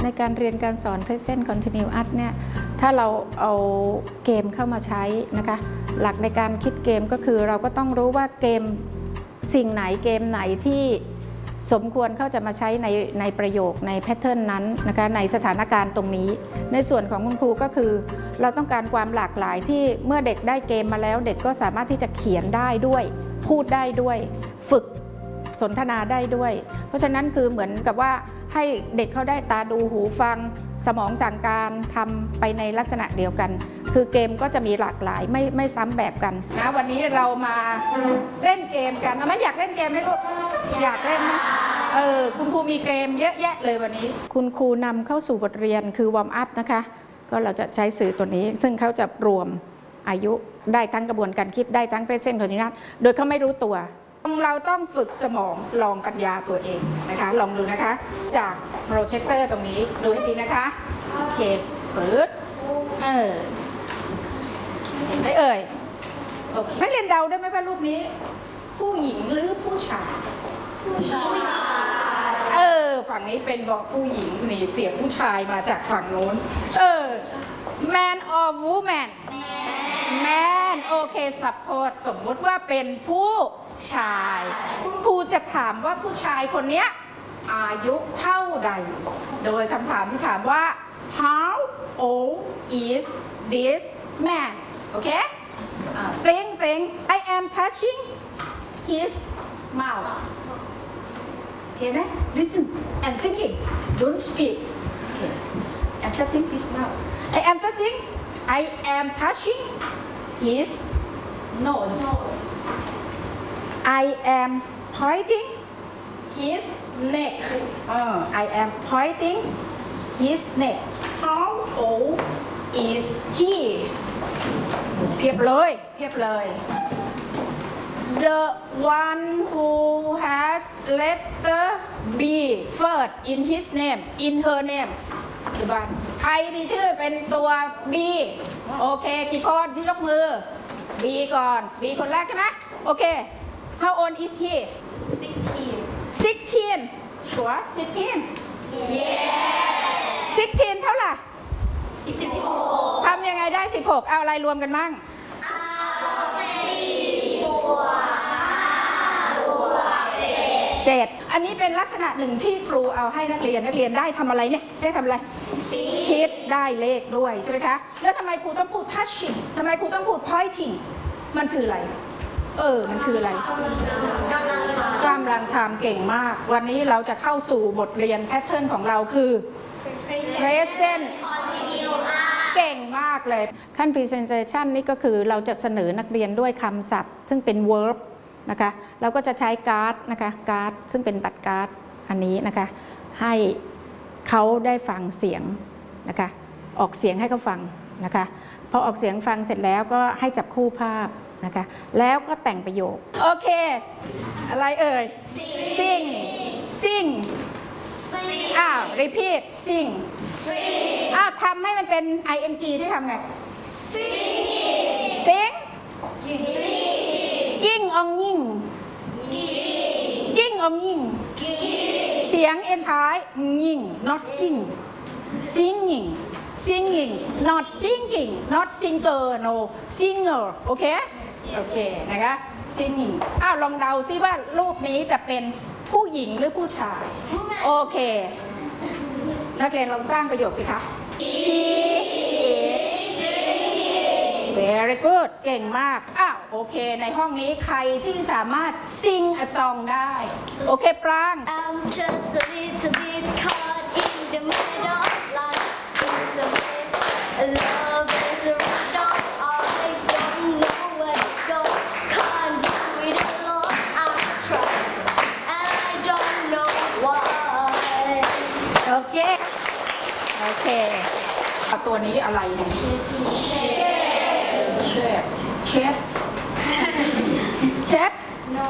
ในการเรียนการสอน Present Continuous เนี่ยถ้าเราเอาเกมเข้ามาใช้นะคะหลักในการคิดเกมก็คือเราก็ต้องรู้ว่าเกมสิ่งไหนเกมไหนที่สมควรเขาจะมาใช้ในประโยคในแพทเทิร์นนั้นนะคะในสถานการณ์ตรงนี้ในส่วนของคุณครูก็คือเราต้องการความหลากหลายที่เมื่อเด็กได้เกมมาแล้วเด็กก็สามารถที่จะเขียนได้ด้วยพูดได้ด้วยฝึกสนทนาได้ด้วยเพราะฉะนั้นคือเหมือนกับว่าให้เด็กเขาได้ตาดูหูฟังสมองสั่งการทำไปในลักษณะเดียวกันคือเกมก็จะมีหลากหลายไม่ซ้ำแบบกันนะวันนี้เรามาเล่นเกมกันไม่อยากเล่นเกมไหมลูกอยากเล่นนะคุณครูมีเกมเยอะแยะเลยวันนี้คุณครูนำเข้าสู่บทเรียนคือวอร์มอัพนะคะก็เราจะใช้สื่อตัวนี้ซึ่งเขาจะรวมอายุได้ทั้งกระบวนการคิดได้ทั้ง Present Continuous โดยเขาไม่รู้ตัวเราต้องฝึกสมองลองปัญญาตัวเองนะคะลองดูนะคะจากโปรเจคเตอร์ตรงนี้ดูให้ดีนะคะโอเคเปิดเห็นไหมเอ่ยโอเคนักเรียนเดาได้ไหมว่ารูปนี้ผู้หญิงหรือผู้ชายผู้ชายฝั่งนี้เป็นบอกผู้หญิงนี่เสียงผู้ชายมาจากฝั่งโน้นman or woman man โอเคsupport สมมุติว่าเป็นผู้ชายคุณครูจะถามว่าผู้ชายคนนี้อายุเท่าใดโดยคำถามที่ถามว่า how old is this man โอเค think I am touching his mouth โอเคนะ listen and thinking don't speak okay I'm touching his mouth I am touching his nose I am pointing his neck I am pointing his neck how old is he เพียบเลยThe one who has letter B first in his name in her names ใครมีชื่อเป็นตัว B โอเคกี่คนที่ยกมือ B ก่อน B คนแรกใช่ไหมโอเค How old is he 16 sure 16 yes 16 เท่าไหร่16ทำยังไงได้16เอาอะไรรวมกันมั่ง7อันนี้เป็นลักษณะหนึ่งที่ครูเอาให้นักเรียนได้ทำอะไรเนี่ยได้ทำอะไรคิดได้เลขด้วยใช่ไหมคะแล้วทำไมครูต้องพูด touching ทำไมครูต้องพูด pointing มันคืออะไรมันคืออะไรกำลังทำเก่งมากวันนี้เราจะเข้าสู่บทเรียนแพทเทิร์นของเราคือ present เก่งมากเลยขั้น presentation นี่ก็คือเราจะเสนอนักเรียนด้วยคำศัพท์ซึ่งเป็น verb นะคะเราก็จะใช้การ์ดนะคะการ์ดซึ่งเป็นบัตรการ์ดอันนี้นะคะให้เขาได้ฟังเสียงนะคะออกเสียงให้เขาฟังนะคะพอออกเสียงฟังเสร็จแล้วก็ให้จับคู่ภาพนะคะแล้วก็แต่งประโยคโอเคอะไรเอ่ย sing repeat sing ทำให้มันเป็น ing ที่ทำไง sing ยิ่งองยิ่งองยิ่งเสียงเอ็นท้ายยิ่ง not ยิ่ง singing not singing not singer no singer โอเคนะคะ singing ลองเดาซิว่ารูปนี้จะเป็นผู้หญิงหรือผู้ชายโอเคนักเรียนลองสร้างประโยคสิคะ She is singing very good เก่งมากโอเคในห้องนี้ใครที่สามารถ sing a song ได้โอเคปราง I'm just a little bit caught in the middle of life It's a mess love is a riddle I don't know where to go Can't do it alone I'm trying and I don't know why โอเคตัวนี้อะไรเนี่ยเชฟ